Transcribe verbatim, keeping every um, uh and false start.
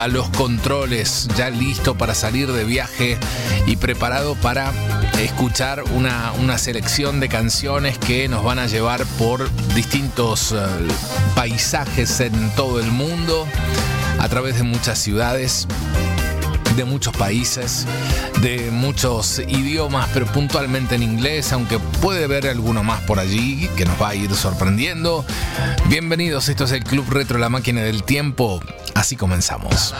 a los controles, ya listo para salir de viaje y preparado para escuchar una, una selección de canciones que nos van a llevar por distintos uh, paisajes en todo el mundo, a través de muchas ciudades, de muchos países, de muchos idiomas, pero puntualmente en inglés, aunque puede haber alguno más por allí que nos va a ir sorprendiendo. Bienvenidos, esto es el Club Retro, la máquina del tiempo. Así comenzamos.